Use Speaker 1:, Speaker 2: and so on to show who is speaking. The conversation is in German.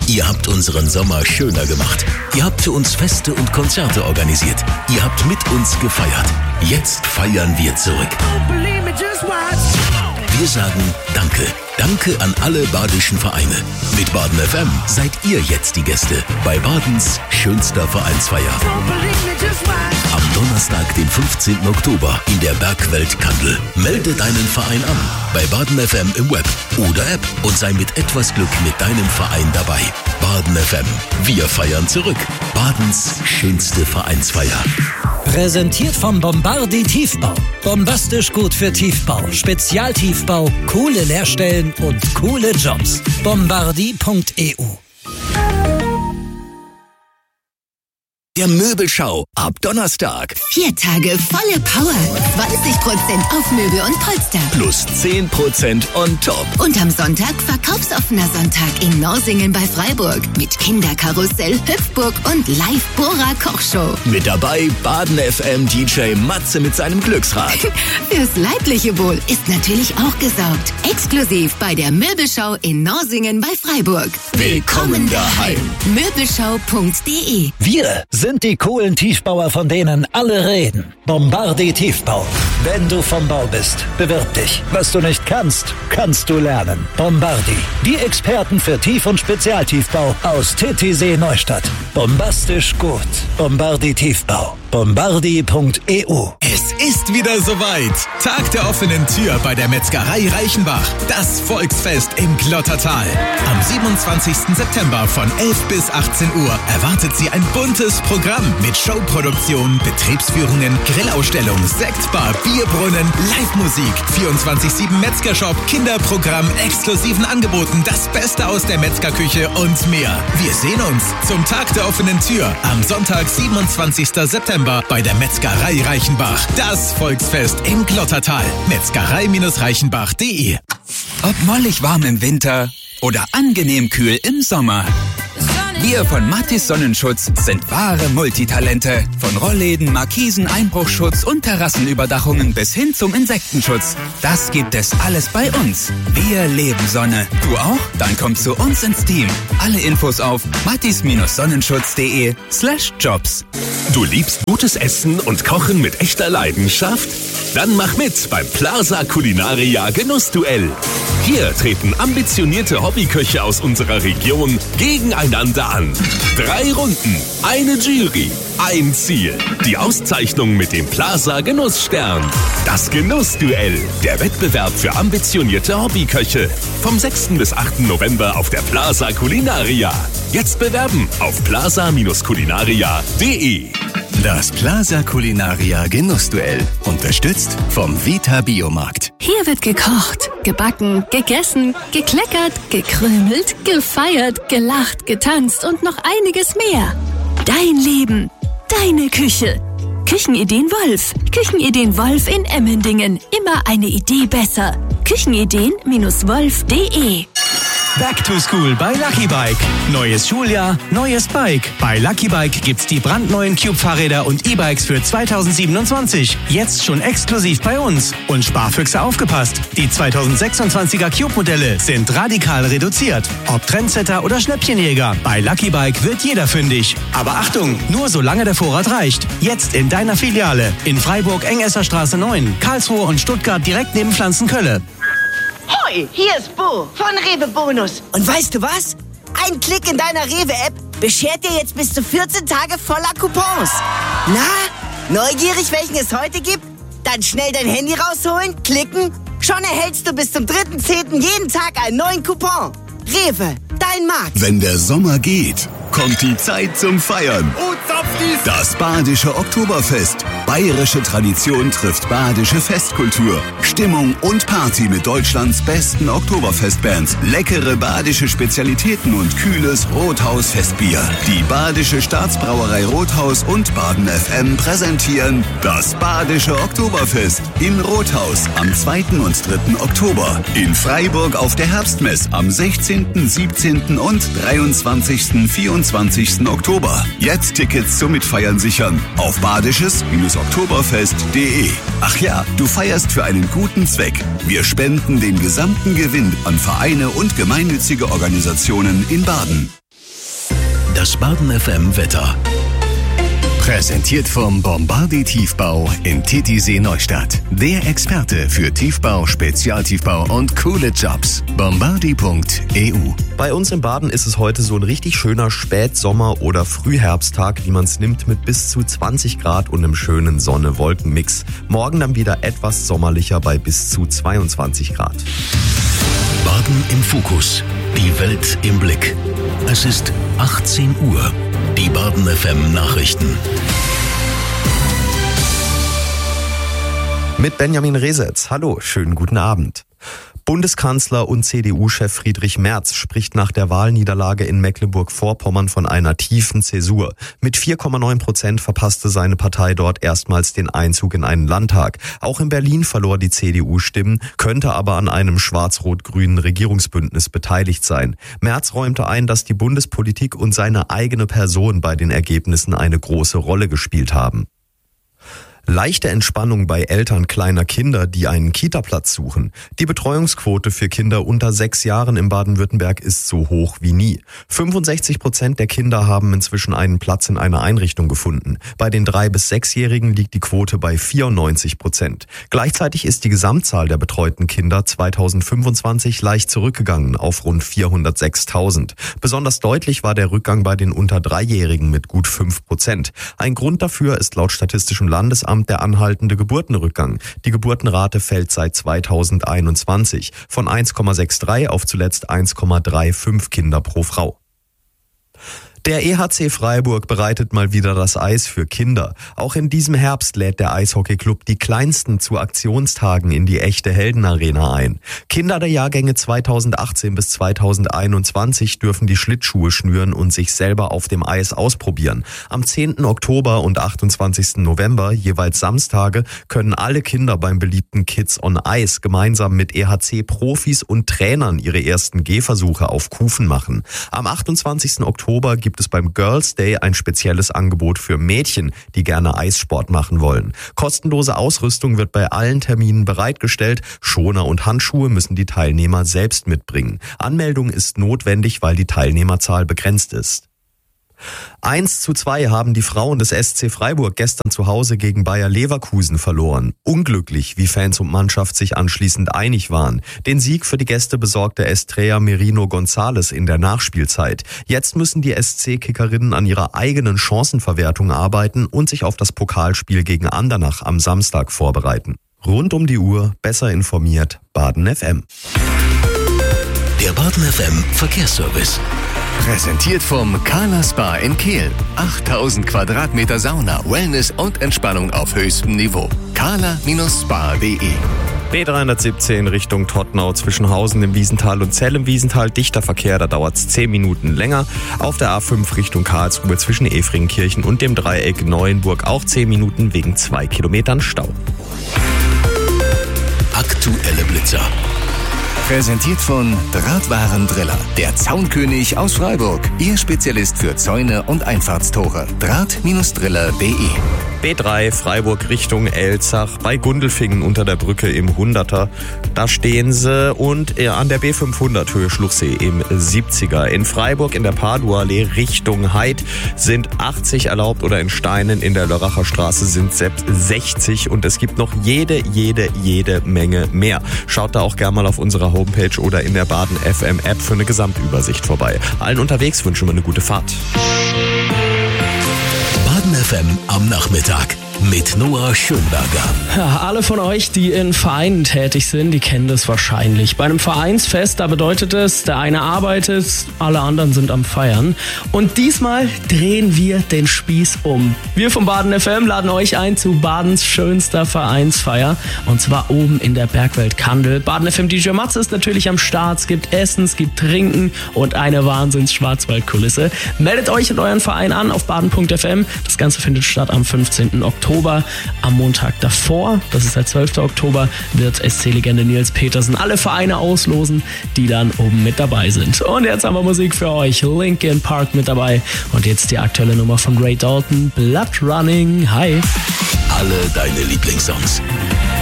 Speaker 1: Ihr habt unseren Sommer schöner gemacht. Ihr habt für uns Feste und Konzerte organisiert. Ihr habt mit uns gefeiert. Jetzt feiern wir zurück. Wir sagen Danke. Danke an alle badischen Vereine. Mit Baden FM seid ihr jetzt die Gäste bei Badens schönster Vereinsfeier. Am Donnerstag, den 15. Oktober in der Bergwelt Kandel. Melde deinen Verein an bei Baden FM im Web oder App und sei mit etwas Glück mit deinem Verein dabei. Baden FM. Wir feiern zurück. Badens schönste Vereinsfeier.
Speaker 2: Präsentiert vom Bombardi Tiefbau. Bombastisch gut für Tiefbau, Spezialtiefbau, coole Leerstellen und coole Jobs. Bombardi.eu.
Speaker 1: Der Möbelschau ab Donnerstag.
Speaker 3: 4 Tage volle Power. 20% auf Möbel und Polster.
Speaker 1: Plus 10% on top.
Speaker 3: Und am Sonntag verkaufsoffener Sonntag in Norsingen bei Freiburg. Mit Kinderkarussell, Hüpfburg und Live-Bora-Kochshow.
Speaker 1: Mit dabei Baden FM DJ Matze mit seinem Glücksrad.
Speaker 3: Fürs leibliche Wohl ist natürlich auch gesorgt. Exklusiv bei der Möbelschau in Norsingen bei Freiburg.
Speaker 1: Willkommen daheim.
Speaker 3: Möbelschau.de.
Speaker 2: Wir sind die coolen Tiefbauer, von denen alle reden. Bombardi Tiefbau. Wenn du vom Bau bist, bewirb dich. Was du nicht kannst, kannst du lernen. Bombardi. Die Experten für Tief- und Spezialtiefbau aus Titisee Neustadt. Bombastisch gut. Bombardi Tiefbau. Bombardi.eu.
Speaker 4: Es ist wieder soweit. Tag der offenen Tür bei der Metzgerei Reichenbach. Das Volksfest im Glottertal. Am 27. September von 11 bis 18 Uhr erwartet Sie ein buntes Programm mit Showproduktion, Betriebsführungen, Grillausstellung, Sektbar, Bierbrunnen, Live-Musik, 24/7 Metzgershop, Kinderprogramm, exklusiven Angeboten, das Beste aus der Metzgerküche und mehr. Wir sehen uns zum Tag der offenen Tür am Sonntag, 27. September bei der Metzgerei Reichenbach. Das Volksfest im Glottertal. Metzgerei-reichenbach.de.
Speaker 5: Ob mollig warm im Winter oder angenehm kühl im Sommer. Wir von Mathis Sonnenschutz sind wahre Multitalente. Von Rollläden, Markisen, Einbruchschutz und Terrassenüberdachungen bis hin zum Insektenschutz. Das gibt es alles bei uns. Wir leben Sonne. Du auch? Dann komm zu uns ins Team. Alle Infos auf mathis-sonnenschutz.de/jobs.
Speaker 6: Du liebst gutes Essen und Kochen mit echter Leidenschaft? Dann mach mit beim Plaza Culinaria Genussduell. Hier treten ambitionierte Hobbyköche aus unserer Region gegeneinander an. 3 Runden, eine Jury, ein Ziel. Die Auszeichnung mit dem Plaza Genussstern. Das Genussduell, der Wettbewerb für ambitionierte Hobbyköche. Vom 6. bis 8. November auf der Plaza Culinaria. Jetzt bewerben auf plaza-culinaria.de.
Speaker 7: Das Plaza Culinaria Genussduell. Unterstützt vom Vita Biomarkt.
Speaker 8: Hier wird gekocht, gebacken, gegessen, gekleckert, gekrümelt, gefeiert, gelacht, getanzt und noch einiges mehr. Dein Leben, deine Küche. Küchenideen Wolf. Küchenideen Wolf in Emmendingen. Immer eine Idee besser. Küchenideen-wolf.de.
Speaker 9: Back to School bei Lucky Bike. Neues Schuljahr, neues Bike. Bei Lucky Bike gibt's die brandneuen Cube-Fahrräder und E-Bikes für 2027. Jetzt schon exklusiv bei uns. Und Sparfüchse aufgepasst. Die 2026er Cube-Modelle sind radikal reduziert. Ob Trendsetter oder Schnäppchenjäger. Bei Lucky Bike wird jeder fündig. Aber Achtung, nur solange der Vorrat reicht. Jetzt in deiner Filiale. In Freiburg, Engesserstraße 9. Karlsruhe und Stuttgart direkt neben Pflanzenkölle.
Speaker 10: Hoi, hier ist Bo von Rewe Bonus. Und weißt du was? Ein Klick in deiner Rewe-App beschert dir jetzt bis zu 14 Tage voller Coupons. Na, neugierig, welchen es heute gibt? Dann schnell dein Handy rausholen, klicken. Schon erhältst du bis zum 3.10. jeden Tag einen neuen Coupon. Rewe, dein Markt.
Speaker 7: Wenn der Sommer geht, kommt die Zeit zum Feiern. Das Badische Oktoberfest. Bayerische Tradition trifft badische Festkultur. Stimmung und Party mit Deutschlands besten Oktoberfestbands. Leckere badische Spezialitäten und kühles Rothaus-Festbier. Die Badische Staatsbrauerei Rothaus und Baden FM präsentieren das Badische Oktoberfest in Rothaus am 2. und 3. Oktober. In Freiburg auf der Herbstmess am 16., 17. und 23., 24. Oktober. Jetzt Tickets zum Mitfeiern sichern auf badisches-oktoberfest.de. Ach ja, du feierst für einen guten Zweck. Wir spenden den gesamten Gewinn an Vereine und gemeinnützige Organisationen in Baden.
Speaker 1: Das Baden FM Wetter.
Speaker 7: Präsentiert vom Bombardi Tiefbau in Titisee Neustadt. Der Experte für Tiefbau, Spezialtiefbau und coole Jobs. Bombardi.eu.
Speaker 11: Bei uns im Baden ist es heute so ein richtig schöner Spätsommer- oder Frühherbsttag, wie man es nimmt, mit bis zu 20 Grad und einem schönen Sonne-Wolken-Mix. Morgen dann wieder etwas sommerlicher bei bis zu 22 Grad.
Speaker 1: Baden im Fokus. Die Welt im Blick. Es ist 18 Uhr. Die Baden FM Nachrichten.
Speaker 11: Mit Benjamin Resetz. Hallo, schönen guten Abend. Bundeskanzler und CDU-Chef Friedrich Merz spricht nach der Wahlniederlage in Mecklenburg-Vorpommern von einer tiefen Zäsur. Mit 4,9% verpasste seine Partei dort erstmals den Einzug in einen Landtag. Auch in Berlin verlor die CDU Stimmen, könnte aber an einem schwarz-rot-grünen Regierungsbündnis beteiligt sein. Merz räumte ein, dass die Bundespolitik und seine eigene Person bei den Ergebnissen eine große Rolle gespielt haben. Leichte Entspannung bei Eltern kleiner Kinder, die einen Kita-Platz suchen. Die Betreuungsquote für Kinder unter 6 Jahren in Baden-Württemberg ist so hoch wie nie. 65% der Kinder haben inzwischen einen Platz in einer Einrichtung gefunden. Bei den 3- bis 6-Jährigen liegt die Quote bei 94%. Gleichzeitig ist die Gesamtzahl der betreuten Kinder 2025 leicht zurückgegangen auf rund 406.000. Besonders deutlich war der Rückgang bei den unter 3-Jährigen mit gut 5%. Ein Grund dafür ist laut Statistischem Landesamt der anhaltende Geburtenrückgang. Die Geburtenrate fällt seit 2021 von 1,63 auf zuletzt 1,35 Kinder pro Frau. Der EHC Freiburg bereitet mal wieder das Eis für Kinder. Auch in diesem Herbst lädt der Eishockeyclub die Kleinsten zu Aktionstagen in die echte Heldenarena ein. Kinder der Jahrgänge 2018 bis 2021 dürfen die Schlittschuhe schnüren und sich selber auf dem Eis ausprobieren. Am 10. Oktober und 28. November, jeweils Samstage, können alle Kinder beim beliebten Kids on Ice gemeinsam mit EHC-Profis und Trainern ihre ersten Gehversuche auf Kufen machen. Am 28. Oktober gibt es beim Girls Day ein spezielles Angebot für Mädchen, die gerne Eissport machen wollen. Kostenlose Ausrüstung wird bei allen Terminen bereitgestellt. Schoner und Handschuhe müssen die Teilnehmer selbst mitbringen. Anmeldung ist notwendig, weil die Teilnehmerzahl begrenzt ist. 1:2 haben die Frauen des SC Freiburg gestern zu Hause gegen Bayer Leverkusen verloren. Unglücklich, wie Fans und Mannschaft sich anschließend einig waren. Den Sieg für die Gäste besorgte Estrella Merino González in der Nachspielzeit. Jetzt müssen die SC-Kickerinnen an ihrer eigenen Chancenverwertung arbeiten und sich auf das Pokalspiel gegen Andernach am Samstag vorbereiten. Rund um die Uhr, besser informiert, Baden FM.
Speaker 1: Der Baden FM Verkehrsservice.
Speaker 7: Präsentiert vom Carla Spa in Kehl. 8000 Quadratmeter Sauna, Wellness und Entspannung auf höchstem Niveau. carla-spa.de.
Speaker 11: B317 Richtung Todtnau zwischen Hausen im Wiesental und Zell im Wiesental. Dichter Verkehr, da dauert es 10 Minuten länger. Auf der A5 Richtung Karlsruhe zwischen Efringenkirchen und dem Dreieck Neuenburg auch 10 Minuten wegen 2 Kilometern Stau.
Speaker 1: Aktuelle Blitzer.
Speaker 7: Präsentiert von Drahtwarendriller, der Zaunkönig aus Freiburg. Ihr Spezialist für Zäune und Einfahrtstore. Draht-driller.de.
Speaker 11: B3 Freiburg Richtung Elzach bei Gundelfingen unter der Brücke im 100er. Da stehen sie und an der B500 Höhe Schluchsee im 70er. In Freiburg in der Paduallee Richtung Heid sind 80 erlaubt oder in Steinen in der Lörracher Straße sind selbst 60 und es gibt noch jede Menge mehr. Schaut da auch gerne mal auf unserer Homepage oder in der Baden FM App für eine Gesamtübersicht vorbei. Allen unterwegs wünschen wir eine gute Fahrt.
Speaker 1: Baden FM am Nachmittag mit Noah Schönberger.
Speaker 12: Ja, alle von euch, die in Vereinen tätig sind, die kennen das wahrscheinlich. Bei einem Vereinsfest, da bedeutet es, der eine arbeitet, alle anderen sind am Feiern. Und diesmal drehen wir den Spieß um. Wir vom Baden FM laden euch ein zu Badens schönster Vereinsfeier. Und zwar oben in der Bergwelt Kandel. Baden FM DJ Matze ist natürlich am Start. Es gibt Essen, es gibt Trinken und eine Wahnsinns-Schwarzwaldkulisse. Meldet euch und euren Verein an auf baden.fm. Das Ganze findet statt am 15. Oktober. Am Montag davor, das ist der 12. Oktober, wird SC-Legende Nils Petersen alle Vereine auslosen, die dann oben mit dabei sind. Und jetzt haben wir Musik für euch. Linkin Park mit dabei. Und jetzt die aktuelle Nummer von Ray Dalton, Blood Running. Hi.
Speaker 1: Alle deine Lieblingssongs.